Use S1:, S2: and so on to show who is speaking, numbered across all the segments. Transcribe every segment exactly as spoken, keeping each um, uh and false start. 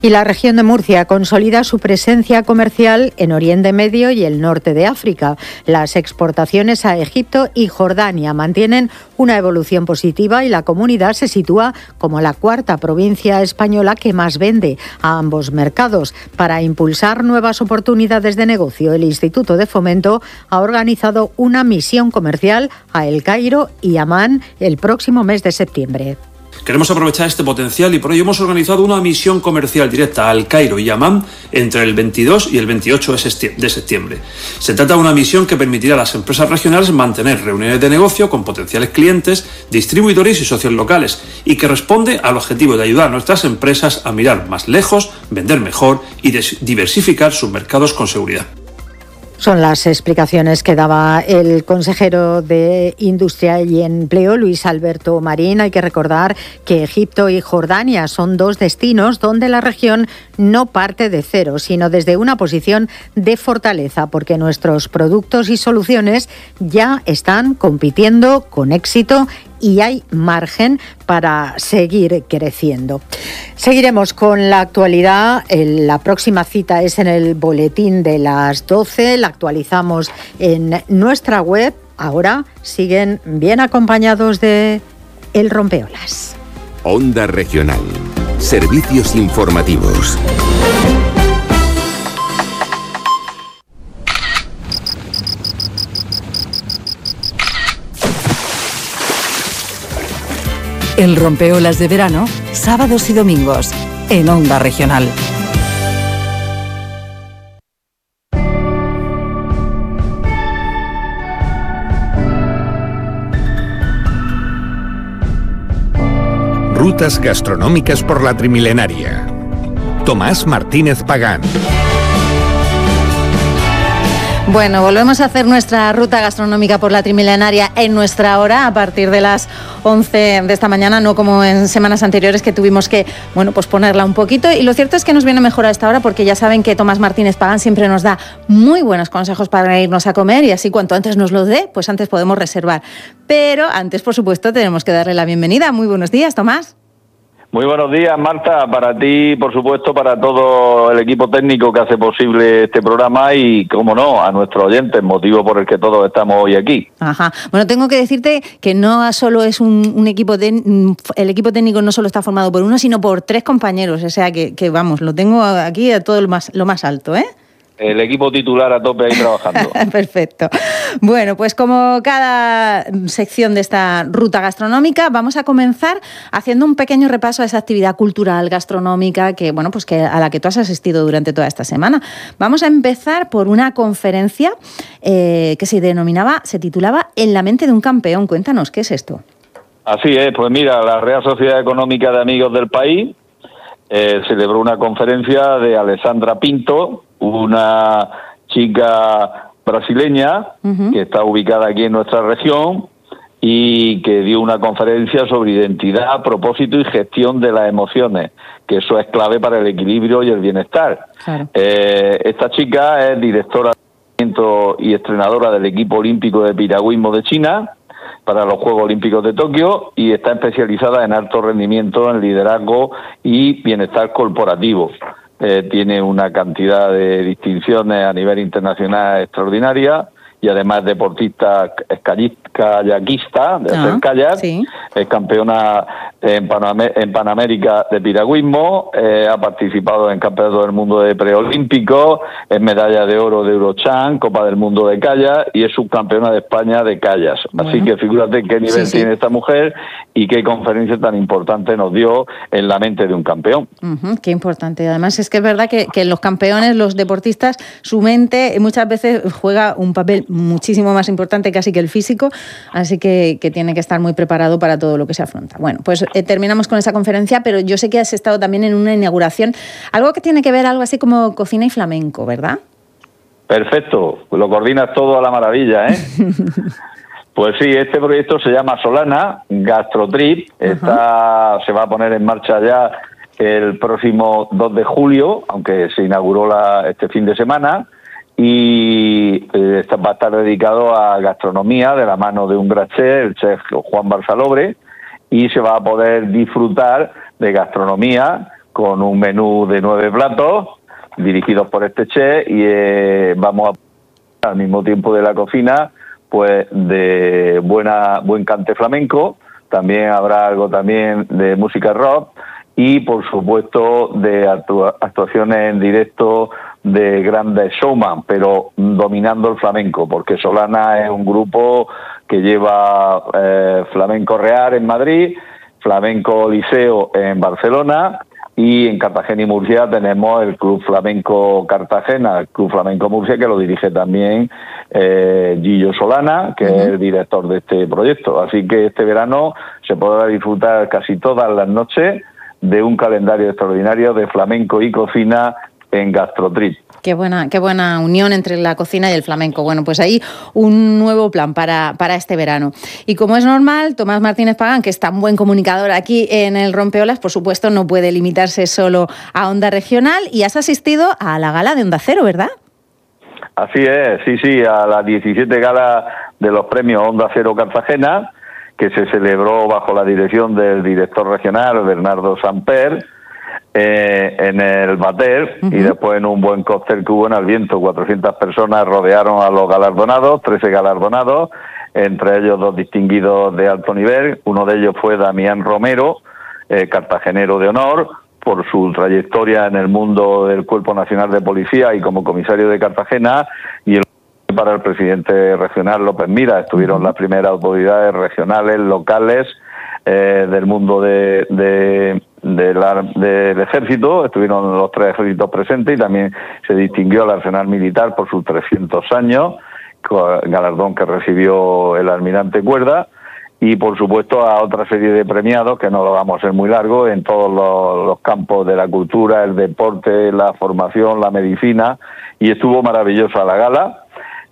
S1: Y la región de Murcia consolida su presencia comercial en Oriente Medio y el norte de África. Las exportaciones a Egipto y Jordania mantienen una evolución positiva y la comunidad se sitúa como la cuarta provincia española que más vende a ambos mercados. Para impulsar nuevas oportunidades de negocio, el Instituto de Fomento ha organizado una misión comercial a El Cairo y Amán el próximo mes de septiembre.
S2: Queremos aprovechar este potencial y por ello hemos organizado una misión comercial directa a El Cairo y Amán entre el veintidós y el veintiocho de septiembre. Se trata de una misión que permitirá a las empresas regionales mantener reuniones de negocio con potenciales clientes, distribuidores y socios locales y que responde al objetivo de ayudar a nuestras empresas a mirar más lejos, vender mejor y diversificar sus mercados con seguridad.
S1: Son las explicaciones que daba el consejero de Industria y Empleo, Luis Alberto Marín. Hay que recordar que Egipto y Jordania son dos destinos donde la región no parte de cero, sino desde una posición de fortaleza, porque nuestros productos y soluciones ya están compitiendo con éxito y hay margen para seguir creciendo. Seguiremos con la actualidad. La próxima cita es en el boletín de las doce. La actualizamos en nuestra web. Ahora siguen bien acompañados de El Rompeolas.
S3: Onda Regional. Servicios informativos.
S4: El Rompeolas de verano, sábados y domingos, en Onda Regional.
S3: Rutas gastronómicas por la Trimilenaria. Tomás Martínez Pagán.
S5: Bueno, volvemos a hacer nuestra ruta gastronómica por la Trimilenaria en nuestra hora a partir de las once de esta mañana, no como en semanas anteriores que tuvimos que, bueno, pues ponerla un poquito. Y lo cierto es que nos viene mejor a esta hora porque ya saben que Tomás Martínez Pagán siempre nos da muy buenos consejos para irnos a comer y así cuanto antes nos los dé, pues antes podemos reservar. Pero antes, por supuesto, tenemos que darle la bienvenida. Muy buenos días, Tomás.
S6: Muy buenos días, Marta, para ti, por supuesto, para todo el equipo técnico que hace posible este programa y, como no, a nuestros oyentes, motivo por el que todos estamos hoy aquí.
S5: Ajá. Bueno, tengo que decirte que no solo es un, un equipo, de, el equipo técnico no solo está formado por uno, sino por tres compañeros, o sea que, que vamos, lo tengo aquí a todo lo más, lo más alto, ¿eh?
S6: El equipo titular a tope ahí trabajando.
S5: Perfecto. Bueno, pues como cada sección de esta ruta gastronómica, vamos a comenzar haciendo un pequeño repaso a esa actividad cultural gastronómica que, bueno, pues que a la que tú has asistido durante toda esta semana. Vamos a empezar por una conferencia eh, que se denominaba, se titulaba En la mente de un campeón. Cuéntanos, ¿qué es esto?
S6: Así es, pues mira, la Real Sociedad Económica de Amigos del País eh, celebró una conferencia de Alessandra Pinto, una chica brasileña uh-huh. que está ubicada aquí en nuestra región y que dio una conferencia sobre identidad, propósito y gestión de las emociones, que eso es clave para el equilibrio y el bienestar. Claro. Eh, esta chica es directora y entrenadora del equipo olímpico de piragüismo de China para los Juegos Olímpicos de Tokio y está especializada en alto rendimiento, en liderazgo y bienestar corporativo. Eh, tiene una cantidad de distinciones a nivel internacional extraordinaria y además deportista kayakista de hacer kayak, sí. Es campeona en, Panam- en Panamérica de piragüismo, eh, ha participado en campeonatos del mundo de preolímpicos, es medalla de oro de Eurochan, Copa del Mundo de kayak y es subcampeona de España de kayak. Bueno. Así que figúrate qué nivel sí, tiene sí. esta mujer y qué conferencia tan importante nos dio en la mente de un campeón.
S5: Uh-huh, qué importante. Además es que es verdad que, que los campeones, los deportistas, su mente muchas veces juega un papel muchísimo más importante casi que el físico, así que, que tiene que estar muy preparado para todo lo que se afronta. Bueno, pues eh, terminamos con esa conferencia, pero yo sé que has estado también en una inauguración, algo que tiene que ver, algo así como cocina y flamenco, ¿verdad?
S6: Perfecto, lo coordinas todo a la maravilla, ¿eh? Pues sí, este proyecto se llama Solana Gastrotrip, está, se va a poner en marcha ya el próximo dos de julio, aunque se inauguró la, este fin de semana, y eh, va a estar dedicado a gastronomía de la mano de un gran chef, el chef Juan Barzalobre, y se va a poder disfrutar de gastronomía con un menú de nueve platos dirigidos por este chef y eh, vamos a al mismo tiempo de la cocina pues de buena buen cante flamenco, también habrá algo también de música rock y por supuesto de actua- actuaciones en directo de grandes showman, pero dominando el flamenco, porque Solana es un grupo que lleva eh, Flamenco Real en Madrid, Flamenco Liceo en Barcelona, y en Cartagena y Murcia tenemos el Club Flamenco Cartagena, el Club Flamenco Murcia, que lo dirige también eh, Gillo Solana, que uh-huh. es el director de este proyecto. Así que este verano se podrá disfrutar casi todas las noches de un calendario extraordinario de flamenco y cocina en Gastrotrip.
S5: Qué buena, qué buena unión entre la cocina y el flamenco. Bueno, pues ahí un nuevo plan para, para este verano. Y como es normal, Tomás Martínez Pagán, que es tan buen comunicador aquí en el Rompeolas, por supuesto no puede limitarse solo a Onda Regional y has asistido a la gala de Onda Cero, ¿verdad?
S6: Así es, sí, sí, a las diecisiete galas de los premios Onda Cero Cartagena, que se celebró bajo la dirección del director regional, Bernardo Samper, Eh, en el Bater uh-huh. y después en un buen cóctel que hubo en Alviento. cuatrocientas personas rodearon a los galardonados, trece galardonados, entre ellos dos distinguidos de alto nivel. Uno de ellos fue Damián Romero, eh, cartagenero de honor, por su trayectoria en el mundo del Cuerpo Nacional de Policía y como comisario de Cartagena, y el para el presidente regional López Mira. Estuvieron uh-huh. las primeras autoridades regionales, locales, eh, del mundo de... de De la, del ejército, estuvieron los tres ejércitos presentes y también se distinguió al Arsenal Militar por sus trescientos años, galardón que recibió el almirante Cuerda, y por supuesto a otra serie de premiados, que no lo vamos a hacer muy largo, en todos los, los campos de la cultura, el deporte, la formación, la medicina, y estuvo maravillosa la gala.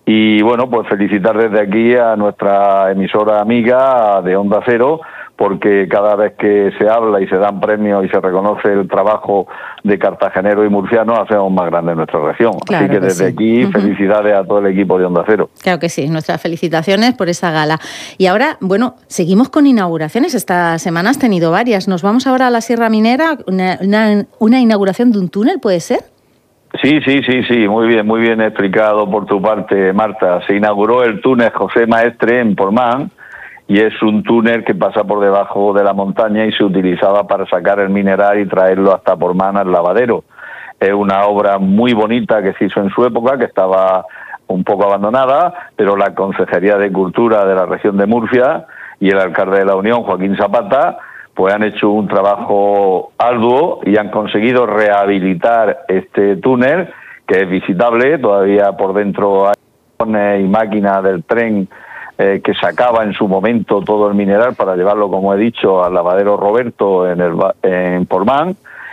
S6: Y bueno, pues felicitar desde aquí a nuestra emisora amiga de Onda Cero, porque cada vez que se habla y se dan premios y se reconoce el trabajo de cartagenero y murciano, hacemos más grande nuestra región. Claro. Así que, que desde sí. aquí, uh-huh. felicidades a todo el equipo de Onda Cero.
S5: Claro que sí, nuestras felicitaciones por esa gala. Y ahora, bueno, seguimos con inauguraciones. Esta semana has tenido varias. Nos vamos ahora a la Sierra Minera, una, una, una inauguración de un túnel, ¿puede ser?
S6: Sí, sí, sí, sí, muy bien, muy bien explicado por tu parte, Marta. Se inauguró el túnel José Maestre en Portmán, y es un túnel que pasa por debajo de la montaña y se utilizaba para sacar el mineral y traerlo hasta Portmán al lavadero. Es una obra muy bonita que se hizo en su época, que estaba un poco abandonada, pero la Consejería de Cultura de la región de Murcia y el alcalde de la Unión, Joaquín Zapata, pues han hecho un trabajo arduo y han conseguido rehabilitar este túnel, que es visitable. Todavía por dentro hay y máquinas del tren Eh, que sacaba en su momento todo el mineral para llevarlo, como he dicho, al lavadero Roberto en el en Portmán,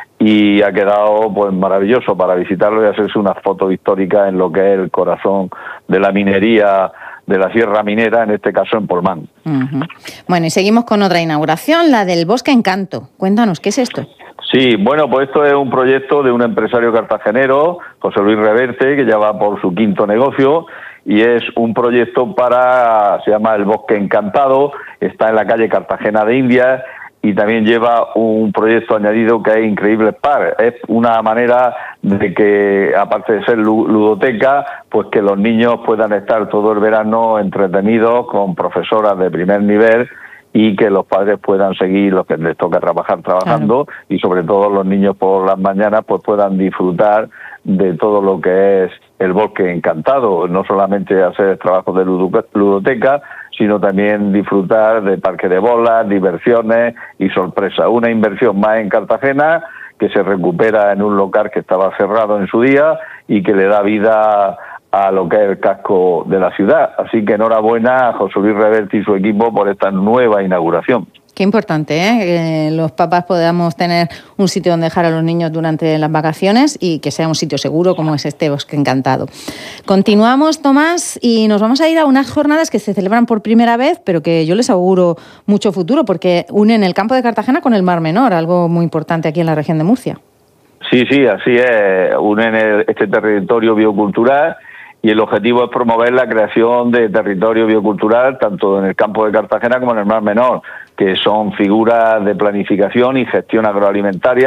S6: y ha quedado pues maravilloso para visitarlo y hacerse una foto histórica en lo que es el corazón de la minería de la Sierra Minera, en este caso en Portmán.
S5: Uh-huh. Bueno, y seguimos con otra inauguración, la del Bosque Encanto. Cuéntanos, ¿qué es esto?
S6: Sí, bueno, pues esto es un proyecto de un empresario cartagenero, José Luis Reverte, que ya va por su quinto negocio, y es un proyecto para, se llama El Bosque Encantado, está en la calle Cartagena de Indias, y también lleva un proyecto añadido que es Increíble Park. Es una manera de que, aparte de ser ludoteca, pues que los niños puedan estar todo el verano entretenidos con profesoras de primer nivel, y que los padres puedan seguir, los que les toca trabajar, trabajando, claro. Y sobre todo los niños por las mañanas pues puedan disfrutar de todo lo que es el Bosque Encantado, no solamente hacer trabajos de ludoteca, sino también disfrutar de parque de bolas, diversiones y sorpresas. Una inversión más en Cartagena, que se recupera en un local que estaba cerrado en su día y que le da vida a lo que es el casco de la ciudad. Así que enhorabuena a José Luis Reverte y su equipo por esta nueva inauguración.
S5: Qué importante, ¿eh? Que los papás podamos tener un sitio donde dejar a los niños durante las vacaciones y que sea un sitio seguro como es este Bosque Encantado. Continuamos, Tomás, y nos vamos a ir a unas jornadas que se celebran por primera vez, pero que yo les auguro mucho futuro, porque unen el campo de Cartagena con el Mar Menor, algo muy importante aquí en la región de Murcia.
S6: Sí, sí, así es. Unen el, este territorio biocultural, y el objetivo es promover la creación de territorio biocultural tanto en el campo de Cartagena como en el Mar Menor, que son figuras de planificación y gestión agroalimentaria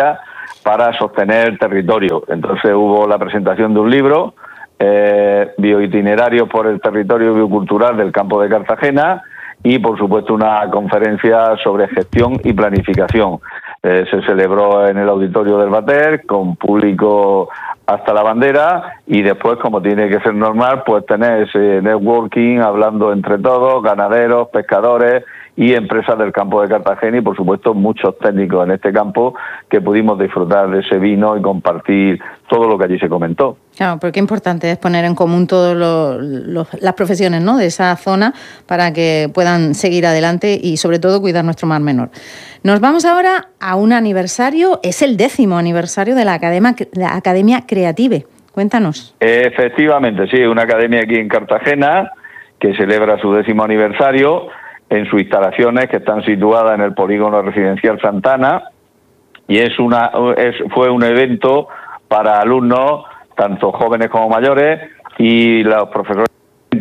S6: para sostener el territorio. Entonces hubo la presentación de un libro, eh, Bioitinerarios por el territorio biocultural del campo de Cartagena, y por supuesto una conferencia sobre gestión y planificación. Eh, se celebró en el auditorio del Bater, con público hasta la bandera, y después, como tiene que ser normal, pues tener ese networking, hablando entre todos, ganaderos, pescadores y empresas del campo de Cartagena, y por supuesto muchos técnicos en este campo que pudimos disfrutar de ese vino y compartir todo lo que allí se comentó.
S5: Claro, pero qué importante es poner en común todas las profesiones, ¿no?, de esa zona para que puedan seguir adelante y sobre todo cuidar nuestro mar menor. Nos vamos ahora a un aniversario, es el décimo aniversario de la Academia, la Academia Creative. Cuéntanos.
S6: Efectivamente, sí, una academia aquí en Cartagena que celebra su décimo aniversario en sus instalaciones, que están situadas en el polígono residencial Santana, y es una es, fue un evento para alumnos, tanto jóvenes como mayores, y los profesores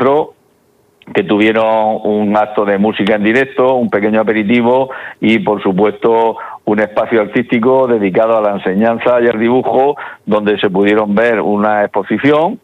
S6: que tuvieron un acto de música en directo, un pequeño aperitivo y, por supuesto, un espacio artístico dedicado a la enseñanza y al dibujo, donde se pudieron ver una exposición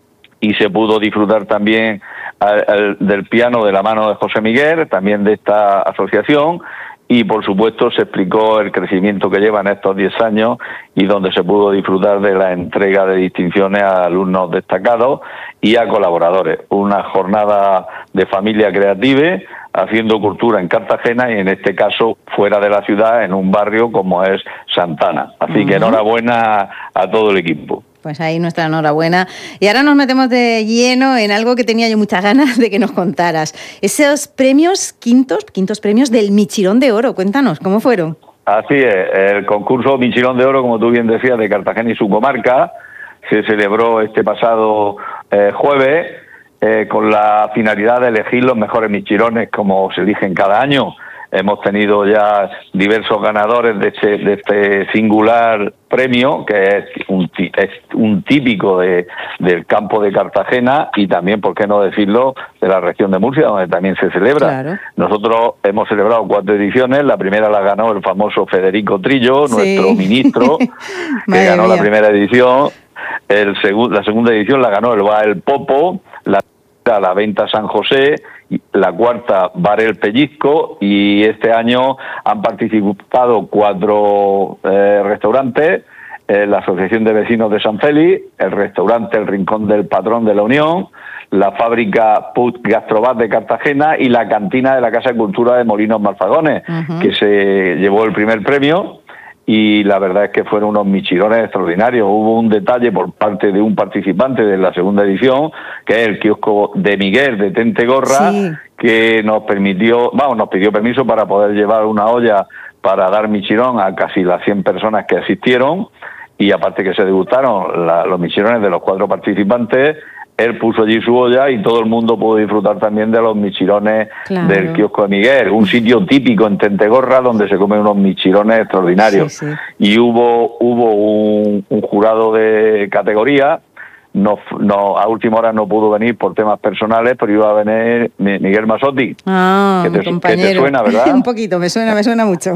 S6: y se pudo disfrutar también al, al, del piano de la mano de José Miguel, también de esta asociación, y por supuesto se explicó el crecimiento que llevan estos diez años y donde se pudo disfrutar de la entrega de distinciones a alumnos destacados y a colaboradores. Una jornada de familia creativa, haciendo cultura en Cartagena y en este caso fuera de la ciudad, en un barrio como es Santana. Así uh-huh. que enhorabuena a todo el equipo.
S5: Pues ahí nuestra enhorabuena. Y ahora nos metemos de lleno en algo que tenía yo muchas ganas de que nos contaras. Esos premios, quintos, quintos premios del Michirón de Oro. Cuéntanos, ¿cómo fueron?
S6: Así es, el concurso Michirón de Oro, como tú bien decías, de Cartagena y su comarca, se celebró este pasado eh, jueves eh, con la finalidad de elegir los mejores michirones, como se eligen cada año. Hemos tenido ya diversos ganadores de este, de este singular premio, que es un, es un típico de, del campo de Cartagena y también, por qué no decirlo, de la región de Murcia, donde también se celebra. Claro. Nosotros hemos celebrado cuatro ediciones. La primera la ganó el famoso Federico Trillo, sí. nuestro ministro, que ganó mía. la primera edición. El segu- la segunda edición la ganó el Bar El Popo, la la Venta San José, la cuarta Bar El Pellizco, y este año han participado cuatro eh, restaurantes, eh, la Asociación de Vecinos de San Félix, el restaurante El Rincón del Patrón de la Unión, la fábrica Put Gastrobat de Cartagena y la cantina de la Casa de Cultura de Molinos Malfagones, uh-huh. que se llevó el primer premio. Y la verdad es que fueron unos michirones extraordinarios. Hubo un detalle por parte de un participante de la segunda edición, que es el kiosco de Miguel de Tentegorra, sí. que nos permitió, vamos, nos pidió permiso para poder llevar una olla para dar michirón a casi las cien personas que asistieron, y aparte que se degustaron la, los michirones de los cuatro participantes. Él puso allí su olla y todo el mundo pudo disfrutar también de los michirones claro. del kiosco de Miguel, un sitio típico en Tentegorra donde se comen unos michirones extraordinarios. Sí, sí. Y hubo hubo un, un jurado de categoría, no, no, a última hora no pudo venir por temas personales, pero iba a venir Miguel Masotti,
S5: ah,
S6: que, te, que te suena, ¿verdad?
S5: Un poquito, me suena, me suena mucho.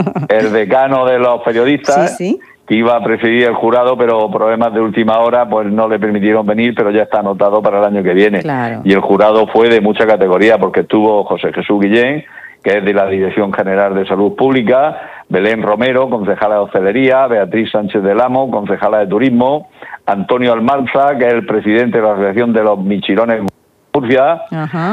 S6: El decano de los periodistas.
S5: Sí, sí.
S6: Que iba a presidir el jurado, pero problemas de última hora pues no le permitieron venir, pero ya está anotado para el año que viene.
S5: Claro.
S6: Y el jurado fue de mucha categoría, porque estuvo José Jesús Guillén, que es de la Dirección General de Salud Pública, Belén Romero, concejala de Hostelería, Beatriz Sánchez del Amo, concejala de Turismo, Antonio Almanza, que es el presidente de la Asociación de los Michirones Murcia,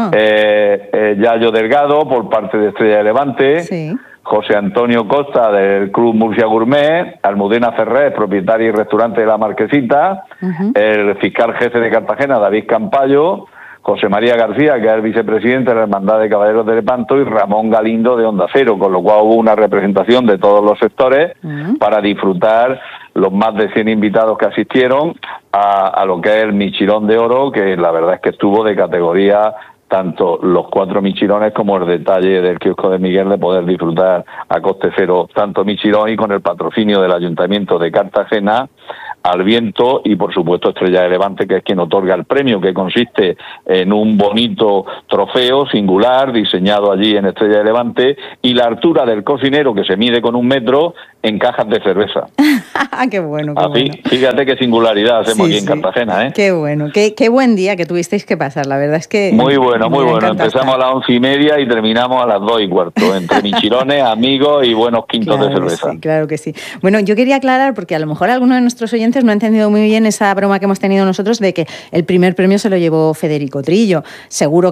S6: eh, eh, Yayo Delgado, por parte de Estrella de Levante,
S5: sí.
S6: José Antonio Costa, del Club Murcia Gourmet, Almudena Ferrer, propietaria y restaurante de La Marquesita, uh-huh. el fiscal jefe de Cartagena, David Campayo, José María García, que es el vicepresidente de la Hermandad de Caballeros de Lepanto, y Ramón Galindo de Onda Cero, con lo cual hubo una representación de todos los sectores uh-huh. para disfrutar los más de cien invitados que asistieron a, a lo que es el Michirón de Oro, que la verdad es que estuvo de categoría, tanto los cuatro michirones como el detalle del kiosco de Miguel de poder disfrutar a coste cero tanto michirón, y con el patrocinio del Ayuntamiento de Cartagena al viento, y por supuesto Estrella de Levante, que es quien otorga el premio, que consiste en un bonito trofeo singular diseñado allí en Estrella de Levante, y la altura del cocinero, que se mide con un metro, en cajas de cerveza.
S5: Qué bueno, qué
S6: Así,
S5: bueno.
S6: Fíjate qué singularidad hacemos
S5: Sí,
S6: aquí en
S5: sí.
S6: Cartagena, ¿eh?
S5: Qué bueno, qué, qué buen día que tuvisteis que pasar, la verdad es que...
S6: Muy bueno, muy
S5: me
S6: bueno.
S5: encanta
S6: Empezamos
S5: estar.
S6: a las once y media y terminamos a las dos y cuarto, entre michirones, amigos y buenos quintos
S5: Claro
S6: de
S5: que
S6: cerveza.
S5: sí, claro que sí. Bueno, yo quería aclarar, porque a lo mejor alguno de nuestros oyentes no ha entendido muy bien esa broma que hemos tenido nosotros de que el primer premio se lo llevó Federico Trillo. Seguro